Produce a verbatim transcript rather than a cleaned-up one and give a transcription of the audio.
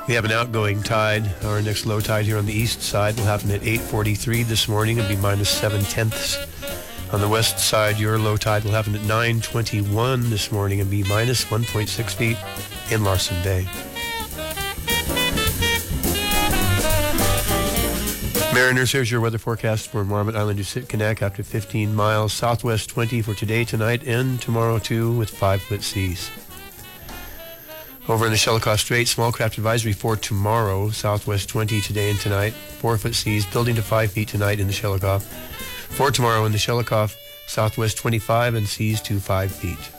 We have an outgoing tide. Our next low tide here on the east side will happen at eight forty-three this morning and be minus seven tenths. On the west side, your low tide will happen at nine twenty-one this morning and be minus one point six feet in Larsen Bay. Mariners, here's your weather forecast for Marmot Island to Sitkinak after fifteen miles. Southwest twenty for today, tonight, and tomorrow too, with five-foot seas. Over in the Shelikof Strait, small craft advisory for tomorrow. Southwest twenty today and tonight. Four-foot seas, building to five feet tonight in the Shelikof. For tomorrow in the Shelikof, southwest twenty-five and seas to five feet.